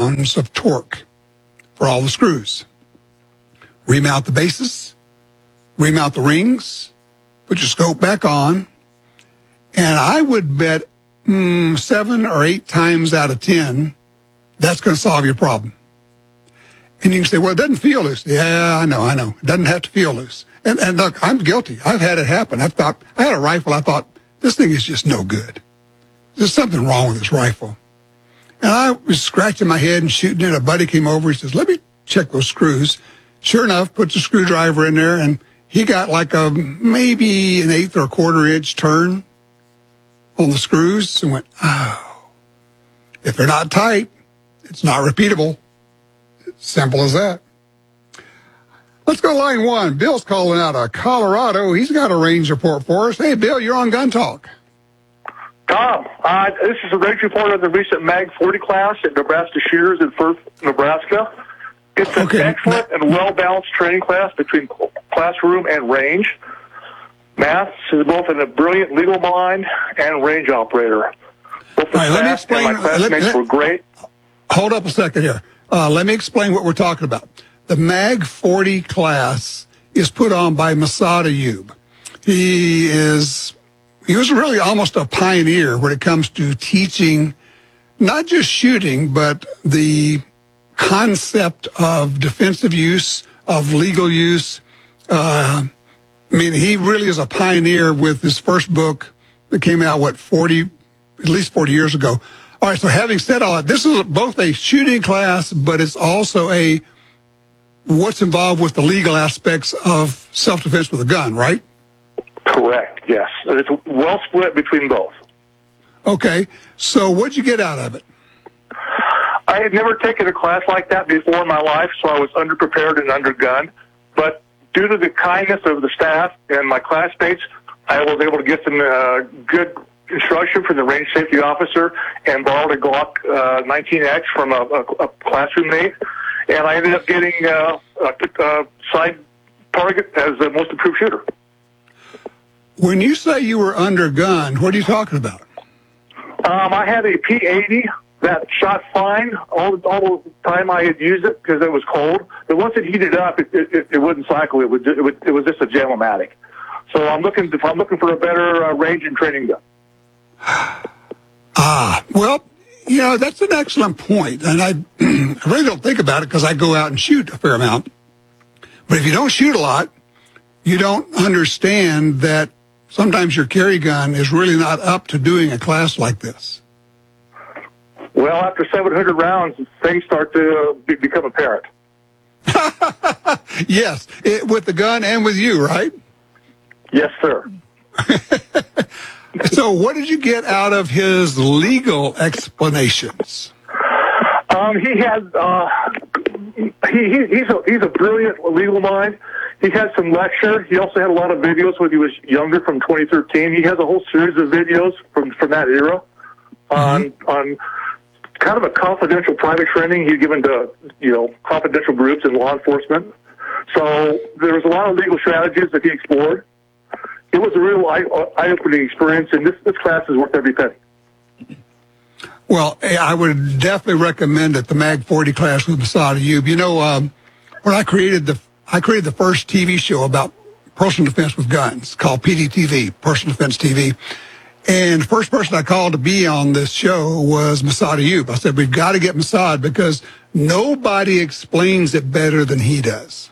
pounds of torque for all the screws. Remount the bases, remount the rings, put your scope back on, and I would bet 7 or 8 times out of 10, that's going to solve your problem. And you can say, well, it doesn't feel loose. Yeah, I know. It doesn't have to feel loose. And look, I'm guilty. I've had it happen. I had a rifle. I thought, this thing is just no good. There's something wrong with this rifle. And I was scratching my head and shooting it. A buddy came over. He says, let me check those screws. Sure enough, puts a screwdriver in there, and he got like maybe an 1/8 or a 1/4 inch turn on the screws and went, oh, if they're not tight, it's not repeatable. Simple as that. Let's go to line 1. Bill's calling out of Colorado. He's got a range report for us. Hey, Bill, you're on Gun Talk. Tom, this is a range report of the recent MAG 40 class at Nebraska Shooters in Firth, Nebraska. It's an excellent and well-balanced training class between classroom and range. Matt is both a brilliant legal mind and range operator. Both the staff and my classmates were great. Hold up a second here. Let me explain what we're talking about. The MAG 40 class is put on by Masad Ayub. He was really almost a pioneer when it comes to teaching not just shooting, but the concept of defensive use, of legal use. I mean, he really is a pioneer with his first book that came out, at least 40 years ago. All right, so having said all that, this is both a shooting class, but it's also what's involved with the legal aspects of self-defense with a gun, right? Correct, yes. It's well split between both. Okay, so what'd you get out of it? I had never taken a class like that before in my life, so I was underprepared and undergunned. But due to the kindness of the staff and my classmates, I was able to get some good instruction from the range safety officer and borrowed a Glock 19X from a classroom mate. And I ended up getting a side target as the most improved shooter. When you say you were undergunned, what are you talking about? I had a P80 that shot fine all the time I had used it because it was cold. But once it heated up, it wouldn't cycle. It was just a Jam-O-Matic. So if I'm looking for a better range and training gun. Well, that's an excellent point. And I really don't think about it because I go out and shoot a fair amount. But if you don't shoot a lot, you don't understand that sometimes your carry gun is really not up to doing a class like this. Well, after 700 rounds, things start to become apparent. Yes, with the gun and with you, right? Yes, sir. So what did you get out of his legal explanations? He has he's a brilliant legal mind. He had some lecture. He also had a lot of videos when he was younger from 2013. He has a whole series of videos from that era on kind of a confidential private training he'd given to confidential groups in law enforcement. So there was a lot of legal strategies that he explored. It was a real eye-opening experience, and this class is worth every penny. Well, I would definitely recommend it, the MAG 40 class with Masad Ayub. When I created the first TV show about personal defense with guns called PDTV, Personal Defense TV. And the first person I called to be on this show was Masad Ayub. I said, we've got to get Masad because nobody explains it better than he does.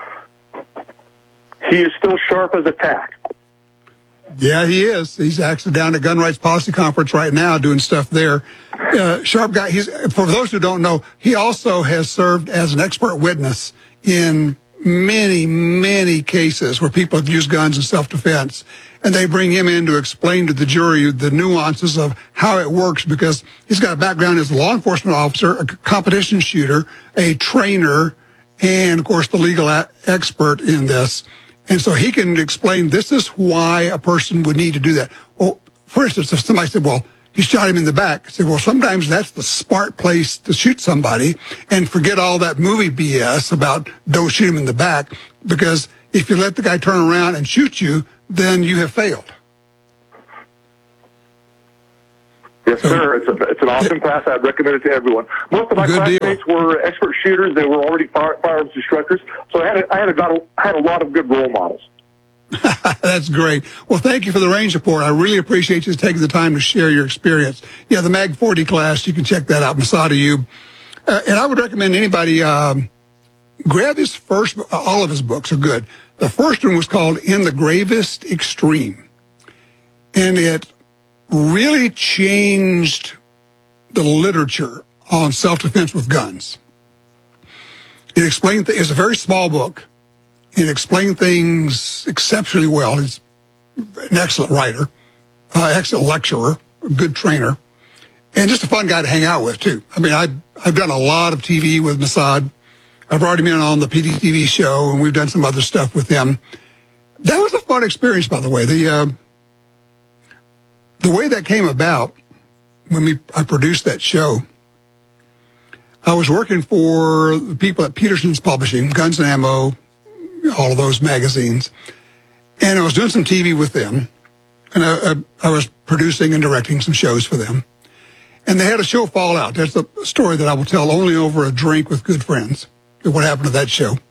He is still sharp as a tack. Yeah, he is. He's actually down at Gun Rights Policy Conference right now doing stuff there. Sharp guy. For those who don't know, he also has served as an expert witness in many, many cases where people have used guns in self-defense. And they bring him in to explain to the jury the nuances of how it works because he's got a background as a law enforcement officer, a competition shooter, a trainer, and, of course, the legal expert in this. And so he can explain this is why a person would need to do that. Well, for instance, if somebody said, well, he shot him in the back, I said, well, sometimes that's the smart place to shoot somebody and forget all that movie BS about don't shoot him in the back because if you let the guy turn around and shoot you, then you have failed. Yes, sir. It's an awesome class. I'd recommend it to everyone. Most of my classmates were expert shooters. They were already firearms instructors. So I had a lot of good role models. That's great. Well, thank you for the range report. I really appreciate you taking the time to share your experience. Yeah, the Mag 40 class, you can check that out, Mossad Ayoob. And I would recommend anybody grab his first, all of his books are good. The first one was called In the Gravest Extreme. And it really changed the literature on self-defense with guns. It explained, it's a very small book. It explained things exceptionally well. He's an excellent writer, excellent lecturer, a good trainer, and just a fun guy to hang out with, too. I mean, I've done a lot of TV with Mossad. I've already been on the PDTV show, and we've done some other stuff with him. That was a fun experience, by the way. The way that came about, when I produced that show, I was working for the people at Peterson's Publishing, Guns and Ammo, all of those magazines. And I was doing some TV with them. And I was producing and directing some shows for them. And they had a show fall out. That's a story that I will tell only over a drink with good friends, what happened to that show.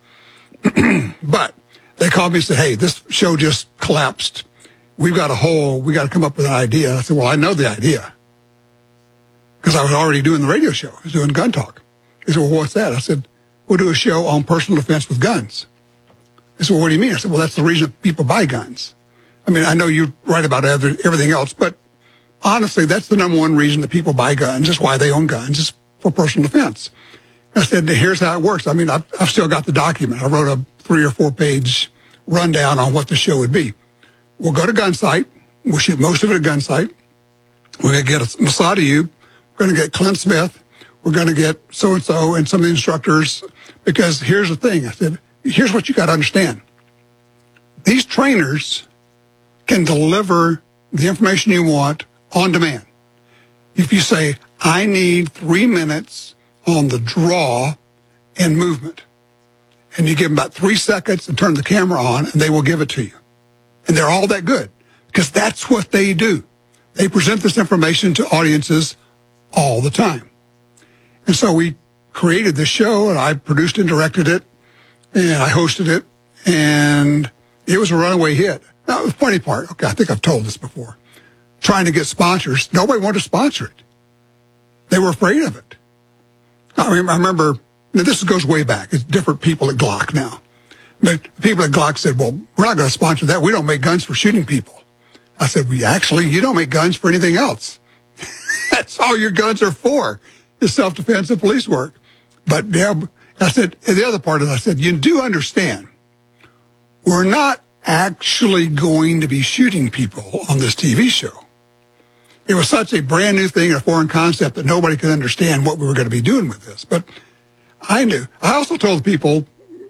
But they called me and said, hey, this show just collapsed. We've got a hole. We got to come up with an idea. I said, well, I know the idea. Because I was already doing the radio show. I was doing Gun Talk. He said, well, what's that? I said, we'll do a show on personal defense with guns. He said, well, what do you mean? I said, well, that's the reason people buy guns. I mean, I know you write about everything else, but honestly, that's the number one reason that people buy guns. That's why they own guns, is for personal defense. I said, here's how it works. I mean, I've still got the document. I wrote a 3 or 4 page rundown on what the show would be. We'll go to Gunsight. We'll shoot most of it at Gunsight. We're going to get Mossad Ayoob. We're going to get Clint Smith. We're going to get so-and-so and some of the instructors. Because here's the thing. I said, here's what you got to understand. These trainers can deliver the information you want on demand. If you say, I need 3 minutes on the draw and movement, and you give them about 3 seconds and turn the camera on, and they will give it to you. And they're all that good because that's what they do. They present this information to audiences all the time. And so we created this show, and I produced and directed it, and I hosted it, and it was a runaway hit. Now, the funny part, okay, I think I've told this before, trying to get sponsors, nobody wanted to sponsor it. They were afraid of it. I remember, now this goes way back. It's different people at Glock now. But people at Glock said, well, we're not going to sponsor that. We don't make guns for shooting people. I said, you don't make guns for anything else. That's all your guns are for, is self-defense and police work. But yeah, I said, and the other part is, I said, you do understand, we're not actually going to be shooting people on this TV show. It was such a brand new thing, a foreign concept, that nobody could understand what we were going to be doing with this. But I knew. I also told people,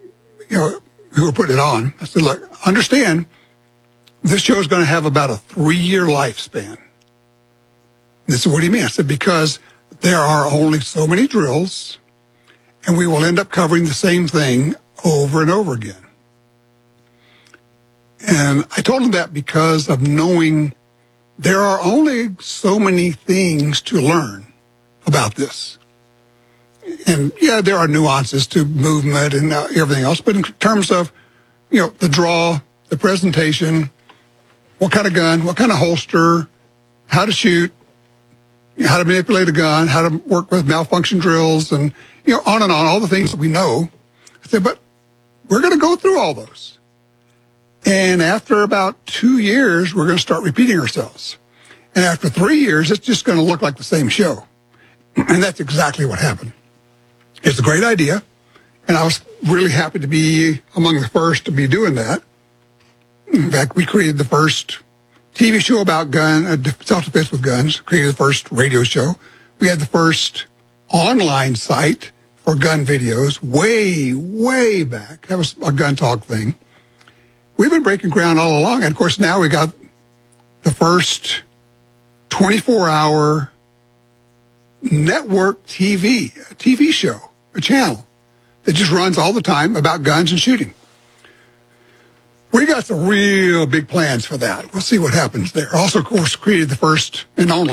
who were putting it on, I said, look, understand, this show is going to have about a 3-year lifespan. And they said, what do you mean? I said, because there are only so many drills, and we will end up covering the same thing over and over again. And I told them that because of knowing there are only so many things to learn about this. And yeah, there are nuances to movement and everything else, but in terms of, the draw, the presentation, what kind of gun, what kind of holster, how to shoot, how to manipulate a gun, how to work with malfunction drills, and, on and on, all the things that we know. I said, but we're going to go through all those. And after about 2 years, we're going to start repeating ourselves. And after 3 years, it's just going to look like the same show. And that's exactly what happened. It's a great idea. And I was really happy to be among the first to be doing that. In fact, we created the first TV show about self-defense with guns, created the first radio show. We had the first online site for gun videos way, way back. That was a Gun Talk thing. We've been breaking ground all along. And, of course, now we got the first 24-hour network TV show, a channel that just runs all the time about guns and shooting. We got some real big plans for that. We'll see what happens there. Also, of course, created the first and only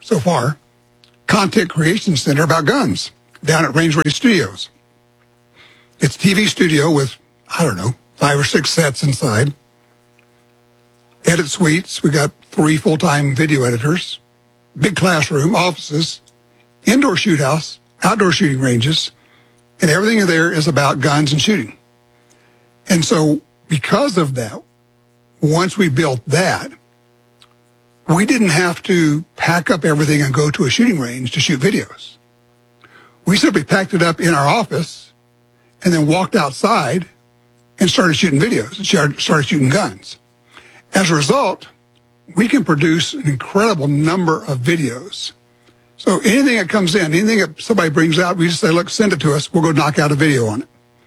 so far, content creation center about guns down at Range Ready Studios. It's a TV studio with, 5 or 6 sets inside. Edit suites. We got 3 full-time video editors. Big classroom, offices, indoor shoot house, outdoor shooting ranges, and everything in there is about guns and shooting. And so because of that, once we built that, we didn't have to pack up everything and go to a shooting range to shoot videos. We simply packed it up in our office and then walked outside and started shooting videos and started shooting guns. As a result, we can produce an incredible number of videos. So anything that comes in, anything that somebody brings out, we just say, look, send it to us. We'll go knock out a video on it.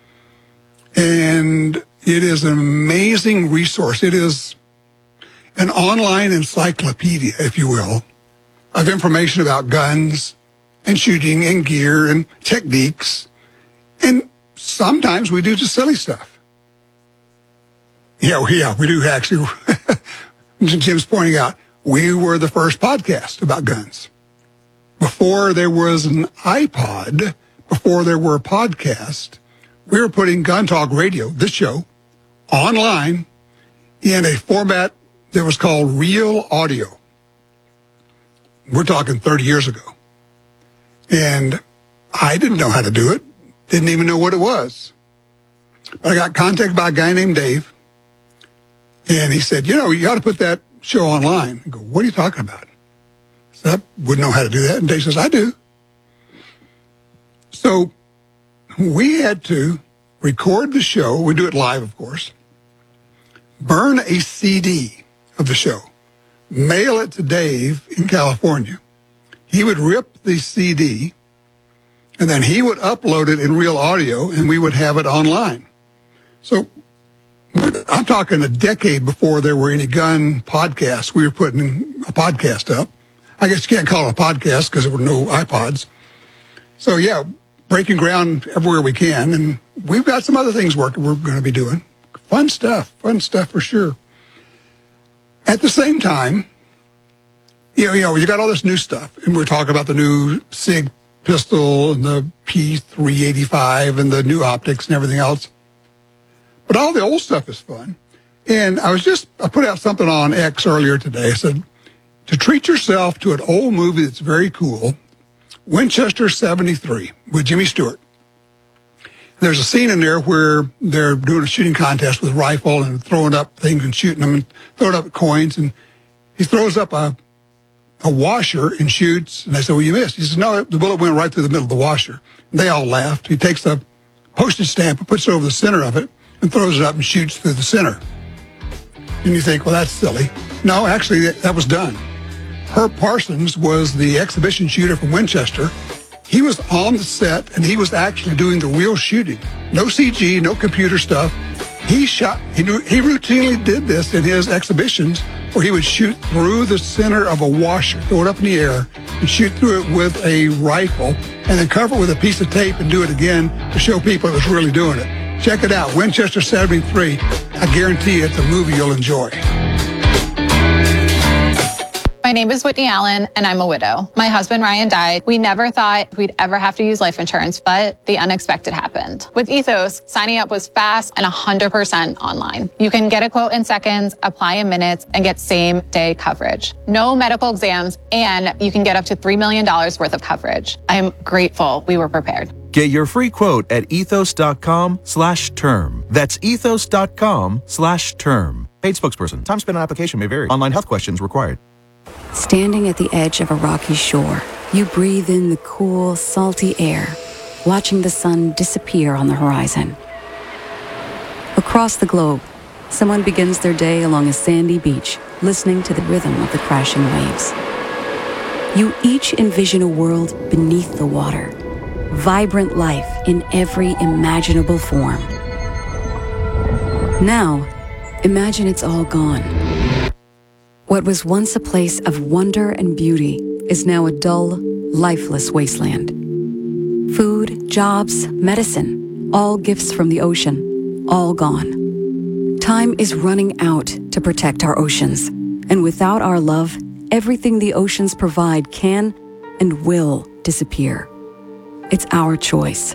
And it is an amazing resource. It is an online encyclopedia, if you will, of information about guns and shooting and gear and techniques. And sometimes we do just silly stuff. Yeah, we do actually. Jim's pointing out, we were the first podcast about guns. Before there was an iPod, before there were a podcast, we were putting Gun Talk Radio, this show, online in a format that was called Real Audio. We're talking 30 years ago. And I didn't know how to do it, didn't even know what it was. But I got contacted by a guy named Dave, and he said, you ought to put that show online. I go, what are you talking about? I said, I wouldn't know how to do that. And Dave says, I do. So we had to record the show. We do it live, of course. Burn a CD of the show. Mail it to Dave in California. He would rip the CD, and then he would upload it in Real Audio, and we would have it online. So I'm talking a decade before there were any gun podcasts. We were putting a podcast up. I guess you can't call it a podcast because there were no iPods. So, yeah, breaking ground everywhere we can. And we've got some other things we're going to be doing. Fun stuff for sure. At the same time, you got all this new stuff. And we're talking about the new SIG pistol and the P385 and the new optics and everything else. But all the old stuff is fun. And I put out something on X earlier today. I said, to treat yourself to an old movie that's very cool, Winchester 73 with Jimmy Stewart. There's a scene in there where they're doing a shooting contest with a rifle and throwing up things and shooting them and throwing up coins. And he throws up a washer and shoots. And they say, well, you missed. He says, no, the bullet went right through the middle of the washer. And they all laughed. He takes a postage stamp and puts it over the center of it and throws it up and shoots through the center. And you think, well, that's silly. No, actually, that was done. Herb Parsons was the exhibition shooter from Winchester. He was on the set, and he was actually doing the real shooting. No CG, no computer stuff. He routinely did this in his exhibitions where he would shoot through the center of a washer, throw it up in the air, and shoot through it with a rifle, and then cover it with a piece of tape and do it again to show people it was really doing it. Check it out, Winchester 73. I guarantee it's a movie you'll enjoy. My name is Whitney Allen, and I'm a widow. My husband, Ryan, died. We never thought we'd ever have to use life insurance, but the unexpected happened. With Ethos, signing up was fast and 100% online. You can get a quote in seconds, apply in minutes, and get same-day coverage. No medical exams, and you can get up to $3 million worth of coverage. I am grateful we were prepared. Get your free quote at ethos.com/term. That's ethos.com/term. Paid spokesperson. Time spent on application may vary. Online health questions required. Standing at the edge of a rocky shore, you breathe in the cool, salty air, watching the sun disappear on the horizon. Across the globe, someone begins their day along a sandy beach, listening to the rhythm of the crashing waves. You each envision a world beneath the water, vibrant life in every imaginable form. Now, imagine it's all gone. What was once a place of wonder and beauty is now a dull, lifeless wasteland. Food, jobs, medicine, all gifts from the ocean, all gone. Time is running out to protect our oceans, and without our love, everything the oceans provide can and will disappear. It's our choice.